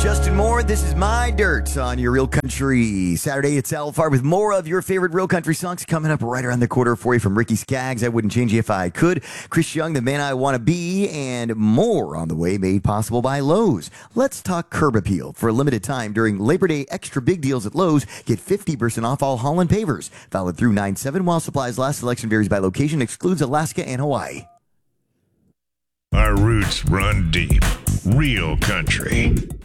Justin Moore, this is My Dirt on your Real Country Saturday. It's Alfar with more of your favorite Real Country songs coming up right around the corner for you from Ricky Skaggs, I Wouldn't Change You If I Could, Chris Young, The Man I Want to Be, and more on the way made possible by Lowe's. Let's talk curb appeal. For a limited time during Labor Day extra big deals at Lowe's, get 50% off all Holland pavers. Valid through 9/7 while supplies last. Selection varies by location, excludes Alaska and Hawaii. Our roots run deep. Real country.